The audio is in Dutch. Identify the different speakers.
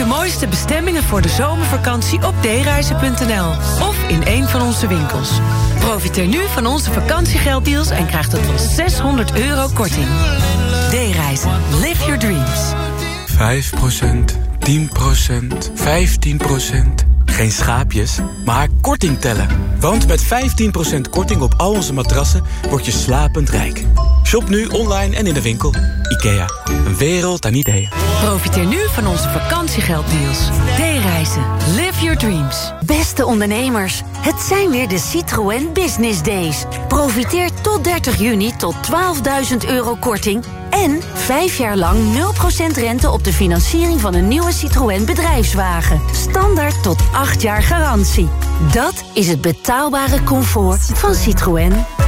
Speaker 1: mooiste bestemmingen voor de zomervakantie op dereizen.nl of in een van onze winkels. Profiteer nu van onze vakantiegelddeals en krijg tot wel €600 korting. D-reizen. Live your dreams.
Speaker 2: 5%, 10%, 15%. Geen schaapjes, maar korting tellen. Want met 15% korting op al onze matrassen word je slapend rijk. Shop nu online en in de winkel. IKEA, een wereld aan ideeën.
Speaker 1: Profiteer nu van onze vakantiegelddeals. D-reizen. Live your dreams.
Speaker 3: Beste ondernemers, het zijn weer de Citroën Business Days. Profiteer tot 30 juni tot €12.000 korting... en 5 jaar lang 0% rente op de financiering van een nieuwe Citroën bedrijfswagen. Standaard tot 8 jaar garantie. Dat is het betaalbare comfort van Citroën.